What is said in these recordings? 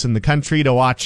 place in the country to watch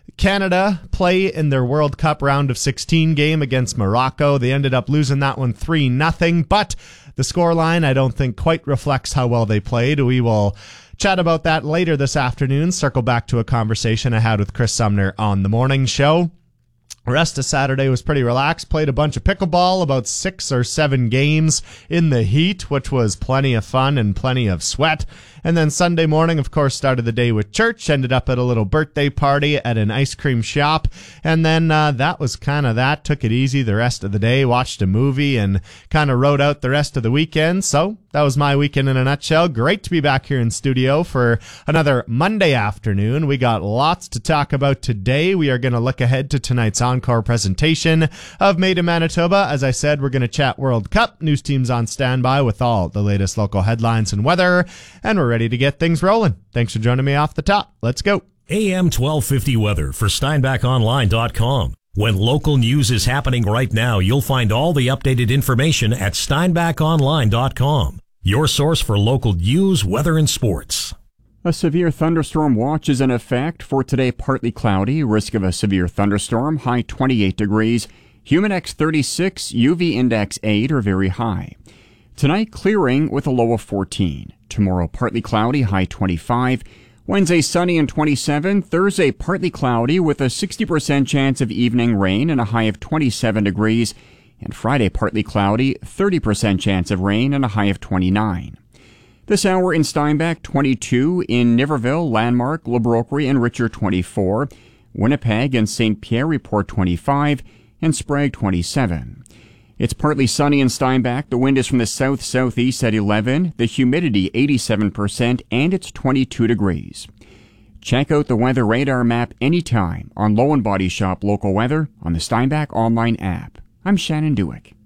Canada play in their World Cup round of 16 game against Morocco. They ended up losing that one 3-0, but the scoreline I don't think quite reflects how well they played. We will chat about that later this afternoon, circle back to a conversation I had with Chris Sumner on the morning show. The rest of Saturday was pretty relaxed. Played a bunch of pickleball, about 6 or 7 games in the heat, which was plenty of fun and plenty of sweat. And then Sunday morning, of course, started the day with church, ended up at a little birthday party at an ice cream shop. And then that was kind of that. Took it easy the rest of the day, watched a movie, and kind of rode out the rest of the weekend. So that was my weekend in a nutshell. Great to be back here in studio for another Monday afternoon. We got lots to talk about today. We are going to look ahead to tonight's encore presentation of Made in Manitoba. As I said, we're going to chat World Cup. News team's on standby with all the latest local headlines and weather. And we're ready to get things rolling. Thanks for joining me off the top. Let's go. AM 1250 weather for SteinbachOnline.com. When local news is happening right now, you'll find all the updated information at SteinbachOnline.com. Your source for local news, weather, and sports. A severe thunderstorm watch is in effect for today. Partly cloudy, risk of a severe thunderstorm, high 28 degrees. Humidex 36, UV index 8 are very high. Tonight, clearing with a low of 14. Tomorrow, partly cloudy, high 25. Wednesday, sunny and 27. Thursday, partly cloudy with a 60% chance of evening rain and a high of 27 degrees. And Friday, partly cloudy, 30% chance of rain and a high of 29. This hour in Steinbach, 22. In Niverville, Landmark, Le Brocquerie, and Richer, 24. Winnipeg and St. Pierre report 25. And Sprague, 27. It's partly sunny in Steinbach. The wind is from the south-southeast at 11. The humidity 87%, and it's 22 degrees. Check out the weather radar map anytime on Low and Body Shop Local Weather on the Steinbach Online app. I'm Shannon Dewick.